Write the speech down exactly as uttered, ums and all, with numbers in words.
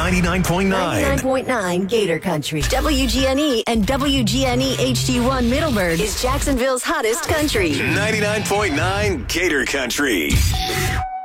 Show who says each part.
Speaker 1: ninety-nine point nine.
Speaker 2: ninety-nine point nine Gator Country. W G N E and W G N E H D one Middleburg is Jacksonville's hottest country.
Speaker 1: ninety-nine point nine Gator Country.